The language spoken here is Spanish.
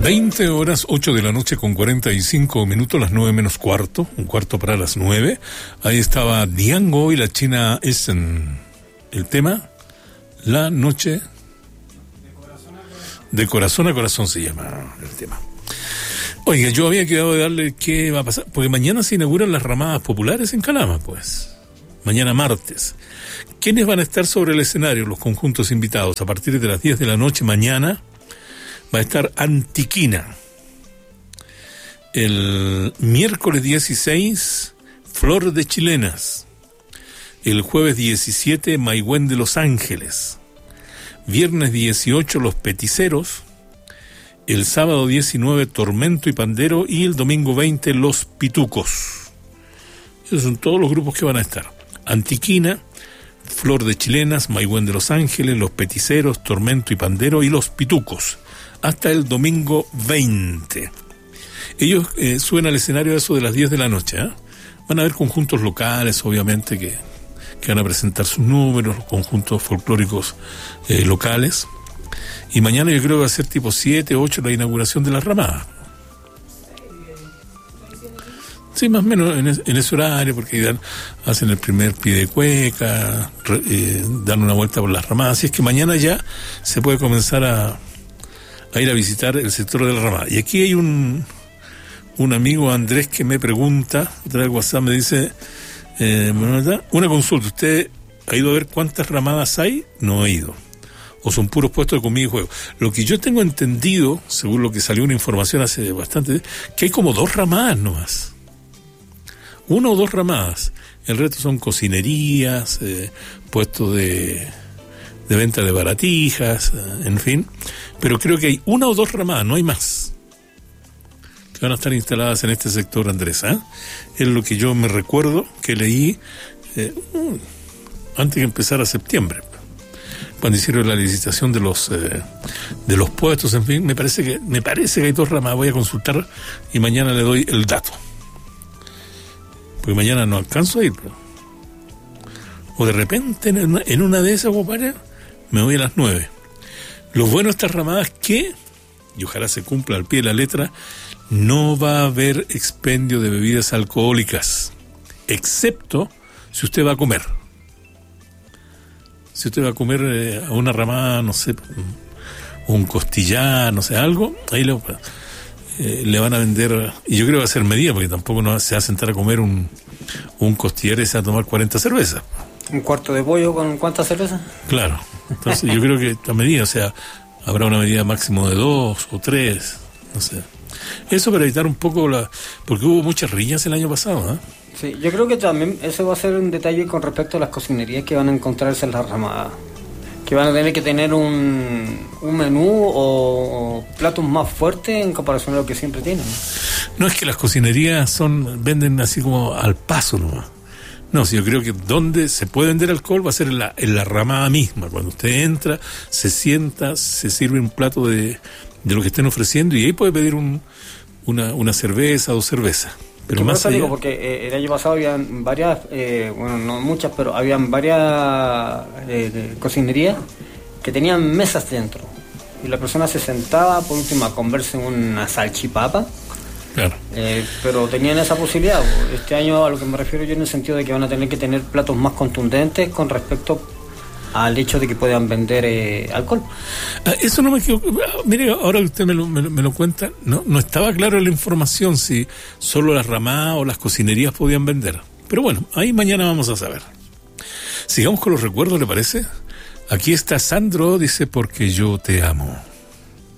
20 horas, 8 de la noche con 45 minutos, las 9 menos cuarto, un cuarto para las 9. Ahí estaba Diango y la China Essen. El tema, La Noche de Corazón a Corazón se llama el tema. Oiga, yo había quedado de darle qué va a pasar, porque mañana se inauguran las ramadas populares en Calama, pues. Mañana martes. ¿Quiénes van a estar sobre el escenario? Los conjuntos invitados. A partir de las 10 de la noche mañana va a estar Antiquina. El miércoles 16, Flor de Chilenas. El jueves 17, Maigüen de Los Ángeles. Viernes 18, Los Peticeros. El sábado 19, Tormento y Pandero. Y el domingo 20, Los Pitucos. Esos son todos los grupos que van a estar. Antiquina, Flor de Chilenas, Maigüen de Los Ángeles, Los Peticeros, Tormento y Pandero y Los Pitucos. Hasta el domingo 20. Ellos suben al escenario a eso de las 10 de la noche. Van a haber conjuntos locales, obviamente, que van a presentar sus números, conjuntos folclóricos locales. Y mañana yo creo que va a ser tipo 7, 8 la inauguración de la ramada. Sí, más o menos en ese horario, porque hacen el primer pie de cueca, dan una vuelta por las ramadas. Así es que mañana ya se puede comenzar a ir a visitar el sector de la ramada. Y aquí hay un amigo, Andrés, que me pregunta, a través de WhatsApp me dice, una consulta, ¿usted ha ido a ver cuántas ramadas hay? No he ido. O son puros puestos de comida y juego. Lo que yo tengo entendido, según lo que salió una información hace bastante, que hay como 2 ramadas nomás. 1 o 2 ramadas. El resto son cocinerías, puestos de venta de baratijas, en fin. Pero creo que hay 1 o 2 ramadas, no hay más, que van a estar instaladas en este sector, Andrés. Es lo que yo me recuerdo que leí antes que empezara septiembre, cuando hicieron la licitación de los puestos, en fin. Me parece que hay 2 ramadas. Voy a consultar y mañana le doy el dato, porque mañana no alcanzo a ir. O de repente en una de esas, compadre, me voy a las 9. Lo bueno de estas ramadas que, y ojalá se cumpla al pie de la letra, no va a haber expendio de bebidas alcohólicas, excepto si usted va a comer. Si usted va a comer a una ramada, no sé, un costillar, no sé, algo, ahí le van a vender, y yo creo que va a ser medida, porque tampoco se va a sentar a comer un costillar y se va a tomar 40 cervezas. ¿Un cuarto de pollo con cuántas cervezas? Claro, entonces yo creo que esta medida, o sea, habrá una medida máximo de 2 o 3, no sé. Eso para evitar un poco porque hubo muchas riñas el año pasado, Sí, yo creo que también eso va a ser un detalle con respecto a las cocinerías que van a encontrarse en las ramadas, que van a tener que tener un menú o platos más fuertes en comparación a lo que siempre tienen. No es que las cocinerías venden así como al paso nomás. No, yo creo que donde se puede vender alcohol va a ser en la ramada misma. Cuando usted entra, se sienta, se sirve un plato de lo que estén ofreciendo y ahí puede pedir una cerveza, 2 cervezas. Pero más allá... digo, porque el año pasado habían varias, bueno, no muchas, pero habían varias cocinerías que tenían mesas dentro. Y la persona se sentaba, por último, a comerse una salchipapa. Claro. Pero tenían esa posibilidad. Este año, a lo que me refiero yo, en el sentido de que van a tener que tener platos más contundentes con respecto al hecho de que puedan vender alcohol. Eso no me equivoco. Mire, ahora que usted me lo cuenta, no estaba claro la información si solo las ramadas o las cocinerías podían vender. Pero bueno, ahí mañana vamos a saber. Sigamos con los recuerdos, ¿le parece? Aquí está Sandro, dice, porque yo te amo.